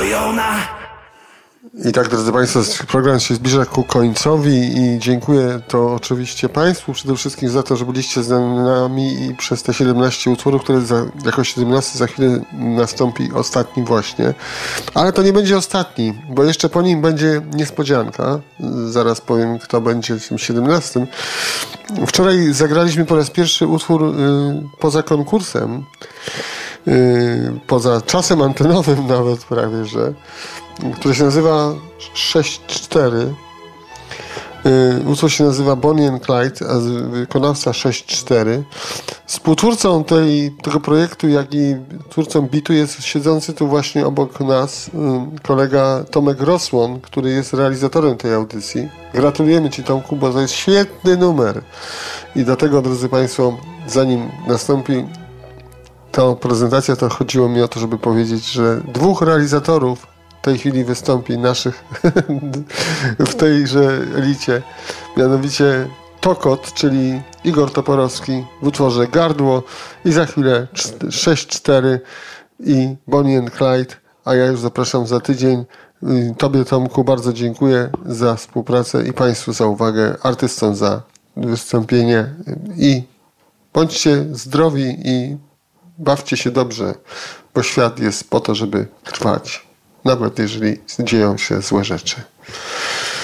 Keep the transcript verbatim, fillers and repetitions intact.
stoją na... I tak, drodzy Państwo, program się zbliża ku końcowi i dziękuję to oczywiście Państwu przede wszystkim za to, że byliście z nami i przez te siedemnaście utworów, które za, jako siedemnasty za chwilę nastąpi ostatni właśnie. Ale to nie będzie ostatni, bo jeszcze po nim będzie niespodzianka. Zaraz powiem, kto będzie tym siedemnastym. Wczoraj zagraliśmy po raz pierwszy utwór y, poza konkursem, y, poza czasem antenowym nawet prawie, że który się nazywa sześć cztery. Utwór się nazywa Bonnie and Clyde, a wykonawca sześć cztery. Współtwórcą tej, tego projektu, jak i twórcą bitu jest siedzący tu właśnie obok nas kolega Tomek Rosłon, który jest realizatorem tej audycji. Gratulujemy Ci, Tomku, bo to jest świetny numer. I dlatego, drodzy Państwo, zanim nastąpi ta prezentacja, to chodziło mi o to, żeby powiedzieć, że dwóch realizatorów w tej chwili wystąpi naszych w tejże elicie, mianowicie Tokot, czyli Igor Toporowski w utworze Gardło i za chwilę sześć cztery i Bonnie and Clyde, a ja już zapraszam za tydzień. Tobie, Tomku, bardzo dziękuję za współpracę i Państwu za uwagę, artystom za wystąpienie i bądźcie zdrowi i bawcie się dobrze, bo świat jest po to, żeby trwać. Nawet jeżeli dzieją się złe rzeczy.